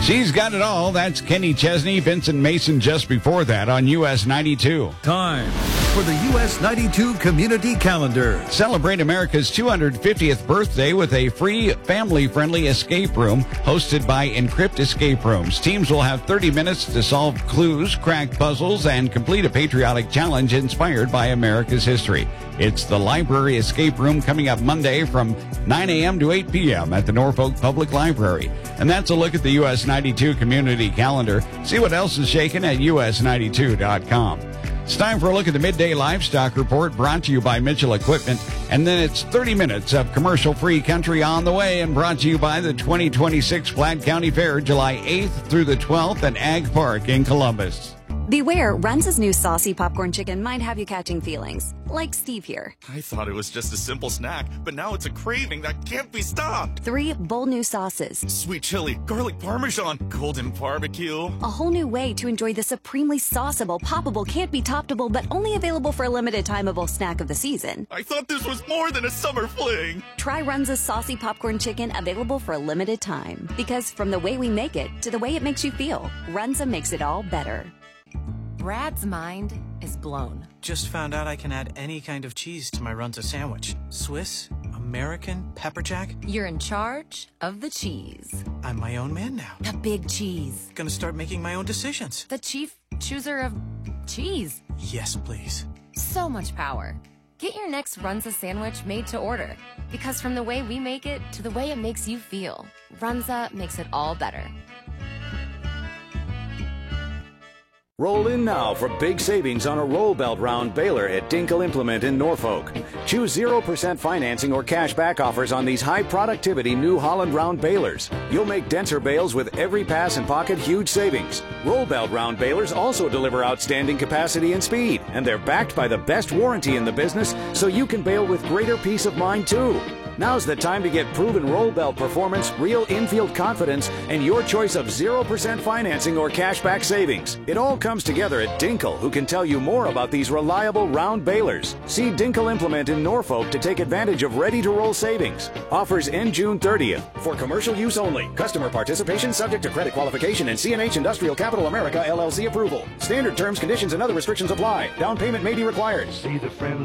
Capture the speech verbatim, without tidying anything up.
She's got it all. That's Kenny Chesney, Vincent Mason just before that on U S ninety-two. Time for the U S ninety-two Community Calendar. Celebrate America's two hundred fiftieth birthday with a free family-friendly escape room hosted by Encrypt Escape Rooms. Teams will have thirty minutes to solve clues, crack puzzles, and complete a patriotic challenge inspired by America's history. It's the Library Escape Room coming up Monday from nine a.m. to eight p.m. at the Norfolk Public Library. And that's a look at the U S ninety-two Community Calendar. See what else is shaking at U S ninety-two dot com. It's time for a look at the Midday Livestock Report brought to you by Mitchell Equipment. And then it's thirty minutes of commercial-free country on the way and brought to you by the twenty twenty-six Platte County Fair, July eighth through the twelfth at Ag Park in Columbus. Beware, Runza's new saucy popcorn chicken might have you catching feelings, like Steve here. I thought it was just a simple snack, but now it's a craving that can't be stopped. Three bold new sauces. Sweet chili, garlic parmesan, golden barbecue. A whole new way to enjoy the supremely sauceable, poppable, can't-be-toppable, but only available for a limited timeable snack of the season. I thought this was more than a summer fling. Try Runza's saucy popcorn chicken, available for a limited time. Because from the way we make it to the way it makes you feel, Runza makes it all better. Brad's mind is blown. Just found out I can add any kind of cheese to my Runza sandwich. Swiss, American, pepper jack. You're in charge of the cheese. I'm my own man now. The big cheese. Gonna start making my own decisions. The chief chooser of cheese. Yes, please. So much power. Get your next Runza sandwich made to order. Because from the way we make it to the way it makes you feel, Runza makes it all better. Roll in now for big savings on a roll belt round baler at Dinkel Implement in Norfolk. Choose zero percent financing or cash back offers on these high productivity New Holland round balers. You'll make denser bales with every pass and pocket huge savings. Roll belt round balers also deliver outstanding capacity and speed, and they're backed by the best warranty in the business, so you can bale with greater peace of mind too. Now's the time to get proven roll belt performance, real infield confidence, and your choice of zero percent financing or cashback savings. It all comes together at Dinkel, who can tell you more about these reliable round balers. See Dinkel Implement in Norfolk to take advantage of ready-to-roll savings. Offers end June thirtieth. For commercial use only. Customer participation subject to credit qualification and C and H Industrial Capital America L L C approval. Standard terms, conditions, and other restrictions apply. Down payment may be required. See the friendly